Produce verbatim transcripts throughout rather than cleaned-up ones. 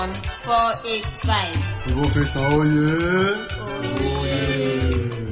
four eight five. Provocation, oh yeah. Oh yeah.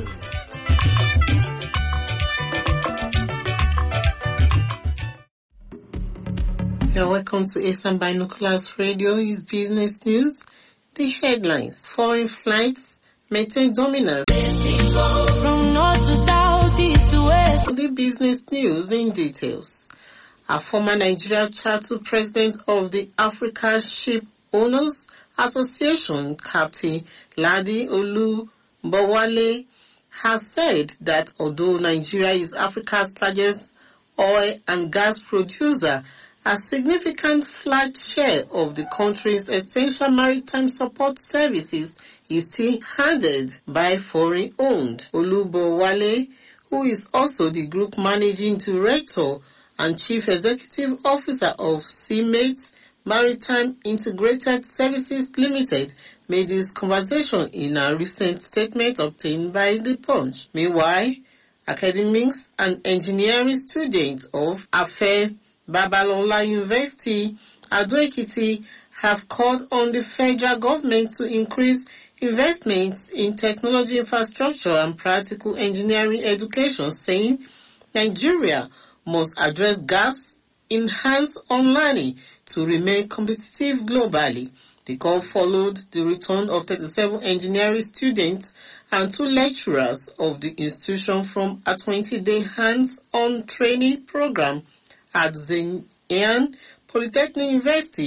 You're welcome to Asian Binoculars Radio. Is business news. The headlines: foreign flights maintain dominance. From north to south, east to west. The business news in details. A former Nigerian Charter President of the Africa Ship Owners Association, Captain Ladi Olubowale, has said that although Nigeria is Africa's largest oil and gas producer, a significant flat share of the country's essential maritime support services is still handled by foreign-owned. Olubowale, who is also the group managing director and chief executive officer of Seamates Maritime Integrated Services Limited, made this conversation in a recent statement obtained by The Punch. Meanwhile, academics and engineering students of Afe Babalola University, Ado-Ekiti, have called on the federal government to increase investments in technology infrastructure and practical engineering education, saying Nigeria must address gaps in hands-on learning to remain competitive globally. The call followed the return of thirty-seven engineering students and two lecturers of the institution from a twenty-day hands-on training program at Zenyan Polytechnic University